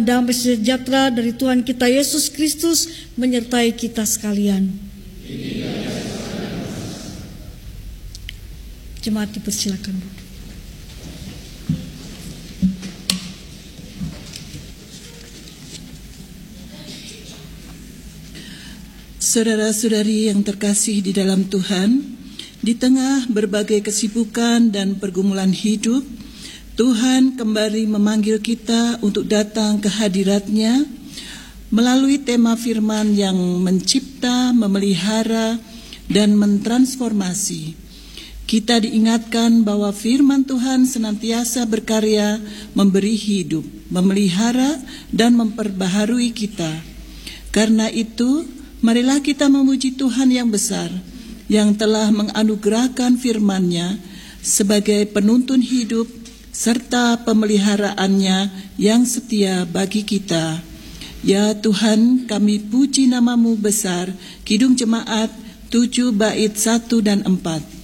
Damai sejahtera dari Tuhan kita Yesus Kristus menyertai kita sekalian. Jemaat dipersilakan. Saudara-saudari yang terkasih di dalam Tuhan, di tengah berbagai kesibukan dan pergumulan hidup, Tuhan kembali memanggil kita untuk datang ke hadirat-Nya melalui tema firman yang mencipta, memelihara, dan mentransformasi. Kita diingatkan bahwa firman Tuhan senantiasa berkarya memberi hidup, memelihara, dan memperbaharui kita. Karena itu, marilah kita memuji Tuhan yang besar, yang telah menganugerahkan firman-Nya sebagai penuntun hidup, serta pemeliharaannya yang setia bagi kita. Ya Tuhan, kami puji nama-Mu besar. Kidung Jemaat 7 bait 1 dan 4.